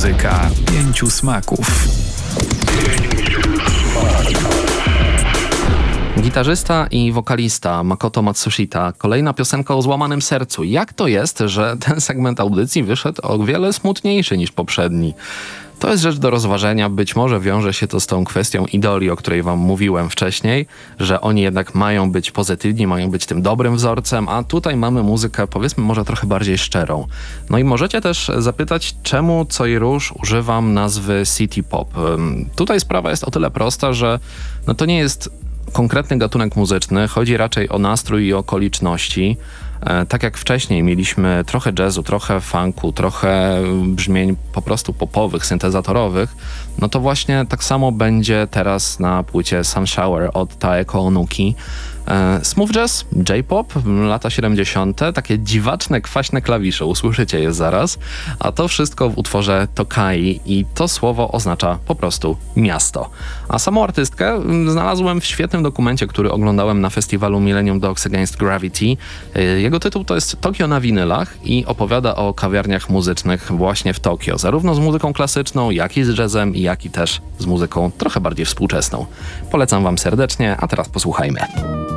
Muzyka 5 smaków. Gitarzysta i wokalista Makoto Matsushita. Kolejna piosenka o złamanym sercu. Jak to jest, że ten segment audycji wyszedł o wiele smutniejszy niż poprzedni? To jest rzecz do rozważenia. Być może wiąże się to z tą kwestią idoli, o której wam mówiłem wcześniej, że oni jednak mają być pozytywni, mają być tym dobrym wzorcem, a tutaj mamy muzykę, powiedzmy, może trochę bardziej szczerą. No i możecie też zapytać, czemu co i róż używam nazwy City Pop. Tutaj sprawa jest o tyle prosta, że no to nie jest konkretny gatunek muzyczny, chodzi raczej o nastrój i okoliczności. Tak jak wcześniej mieliśmy trochę jazzu, trochę funku, trochę brzmień po prostu popowych, syntezatorowych, no to właśnie tak samo będzie teraz na płycie Sun Shower od Taeko Onuki. Smooth jazz, J-pop, lata 70., takie dziwaczne, kwaśne klawisze, usłyszycie je zaraz, a to wszystko w utworze Tokai i to słowo oznacza po prostu miasto. A samą artystkę znalazłem w świetnym dokumencie, który oglądałem na festiwalu Millennium Dogs Against Gravity. Jego tytuł to jest Tokio na winylach i opowiada o kawiarniach muzycznych właśnie w Tokio, zarówno z muzyką klasyczną, jak i z jazzem, jak i też z muzyką trochę bardziej współczesną. Polecam wam serdecznie, a teraz posłuchajmy.